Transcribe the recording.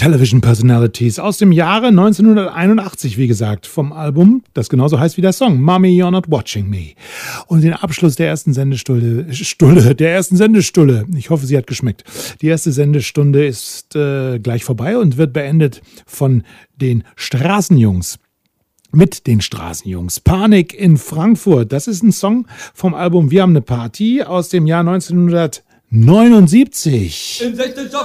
Television Personalities aus dem Jahre 1981, wie gesagt, vom Album, das genauso heißt wie der Song, Mommy, You're Not Watching Me. Und den Abschluss der ersten Sendestunde, ich hoffe, sie hat geschmeckt. Die erste Sendestunde ist gleich vorbei und wird beendet von den Straßenjungs. Mit den Straßenjungs. Panik in Frankfurt. Das ist ein Song vom Album Wir haben eine Party aus dem Jahr 1979.